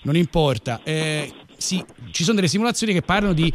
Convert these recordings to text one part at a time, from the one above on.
non importa. Sì, ci sono delle simulazioni che parlano di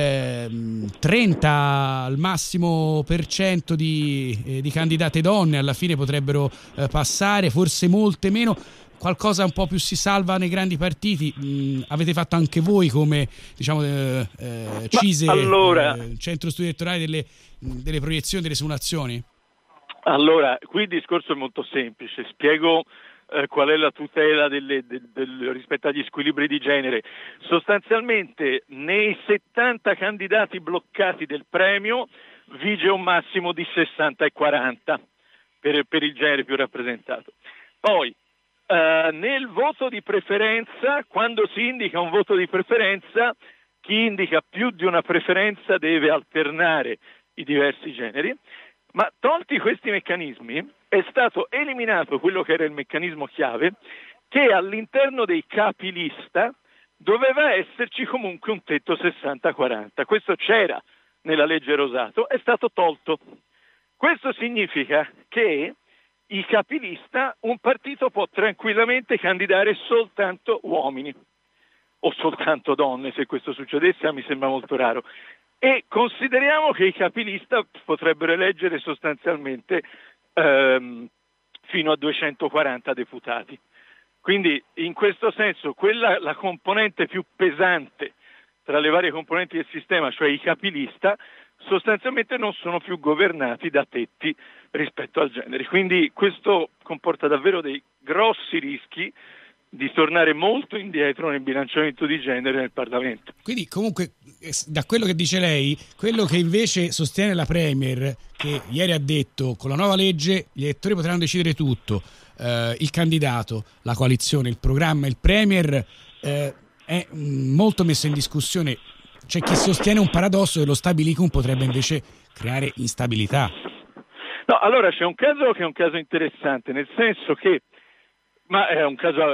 30 al massimo per cento di candidate donne alla fine potrebbero passare, forse molte meno. Qualcosa un po' più si salva nei grandi partiti. Avete fatto anche voi come, diciamo, CISE, allora, Centro Studi Elettorali, delle proiezioni, delle simulazioni? Allora, qui il discorso è molto semplice, spiego qual è la tutela rispetto agli squilibri di genere. Sostanzialmente nei 70 candidati bloccati del premio vige un massimo di 60 e 40 per il genere più rappresentato. Poi nel voto di preferenza, quando si indica un voto di preferenza, chi indica più di una preferenza deve alternare i diversi generi. Ma tolti questi meccanismi è stato eliminato quello che era il meccanismo chiave, che all'interno dei capi lista doveva esserci comunque un tetto 60-40. Questo c'era nella legge Rosato, è stato tolto. Questo significa che i capilista, un partito può tranquillamente candidare soltanto uomini o soltanto donne. Se questo succedesse mi sembra molto raro. E consideriamo che i capilista potrebbero eleggere sostanzialmente fino a 240 deputati. Quindi in questo senso la componente più pesante tra le varie componenti del sistema, cioè i capilista, sostanzialmente non sono più governati da tetti rispetto al genere. Quindi questo comporta davvero dei grossi rischi di tornare molto indietro nel bilanciamento di genere nel Parlamento. Quindi comunque, da quello che dice lei, quello che invece sostiene la Premier, che ieri ha detto con la nuova legge gli elettori potranno decidere tutto, il candidato, la coalizione, il programma, il Premier, è molto messo in discussione. C'è chi sostiene un paradosso che lo stabilicum potrebbe invece creare instabilità. No, allora c'è un caso che è un caso interessante, nel senso che ma è un caso,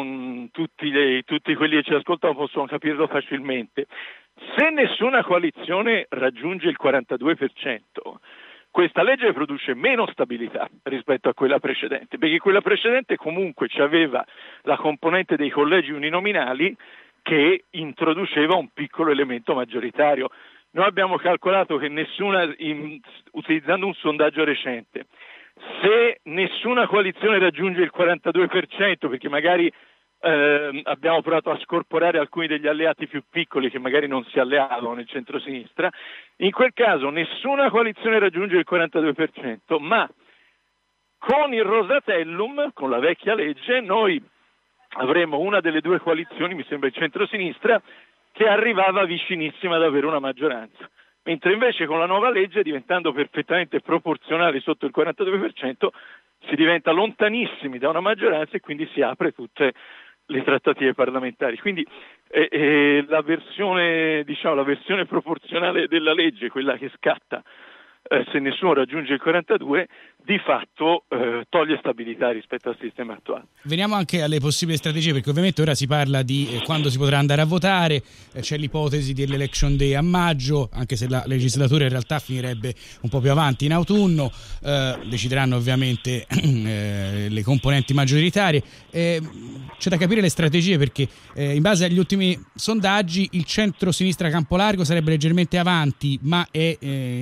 tutti quelli che ci ascoltano possono capirlo facilmente. Se nessuna coalizione raggiunge il 42%, questa legge produce meno stabilità rispetto a quella precedente, perché quella precedente comunque aveva la componente dei collegi uninominali che introduceva un piccolo elemento maggioritario. Noi abbiamo calcolato che utilizzando un sondaggio recente, se nessuna coalizione raggiunge il 42%, perché magari abbiamo provato a scorporare alcuni degli alleati più piccoli che magari non si alleavano nel centro-sinistra, in quel caso nessuna coalizione raggiunge il 42%, ma con il Rosatellum, con la vecchia legge, noi avremo una delle due coalizioni, mi sembra il centro-sinistra, che arrivava vicinissima ad avere una maggioranza. Mentre invece con la nuova legge, diventando perfettamente proporzionali sotto il 42%, si diventa lontanissimi da una maggioranza e quindi si apre tutte le trattative parlamentari. Quindi la versione proporzionale della legge, quella che scatta se nessuno raggiunge il 42, di fatto toglie stabilità rispetto al sistema attuale. Veniamo anche alle possibili strategie, perché ovviamente ora si parla di quando si potrà andare a votare, c'è l'ipotesi dell'election day a maggio, anche se la legislatura in realtà finirebbe un po' più avanti in autunno, decideranno ovviamente le componenti maggioritarie. C'è da capire le strategie, perché in base agli ultimi sondaggi il centro-sinistra campo largo sarebbe leggermente avanti, ma è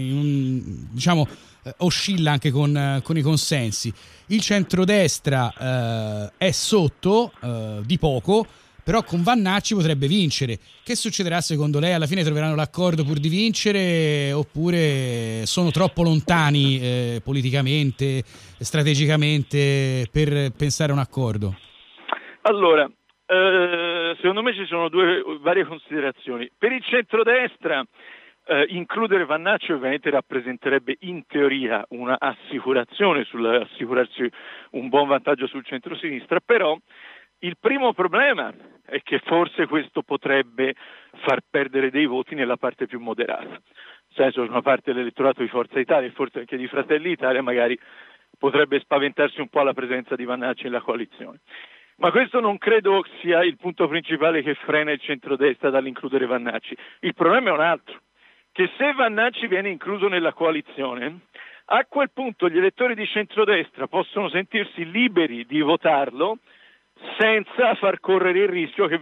oscilla anche con i consensi. Il centrodestra è sotto di poco, però con Vannacci potrebbe vincere. Che succederà secondo lei? Alla fine troveranno l'accordo pur di vincere, oppure sono troppo lontani politicamente, strategicamente per pensare a un accordo? Allora, secondo me ci sono varie considerazioni. Per il centrodestra includere Vannacci ovviamente rappresenterebbe in teoria una assicurazione sull'assicurarsi un buon vantaggio sul centro-sinistra, però il primo problema è che forse questo potrebbe far perdere dei voti nella parte più moderata, nel senso che una parte dell'elettorato di Forza Italia e forse anche di Fratelli Italia magari potrebbe spaventarsi un po' alla presenza di Vannacci nella coalizione. Ma questo non credo sia il punto principale che frena il centrodestra dall'includere Vannacci. Il problema è un altro, che se Vannacci viene incluso nella coalizione, a quel punto gli elettori di centrodestra possono sentirsi liberi di votarlo senza far correre il rischio che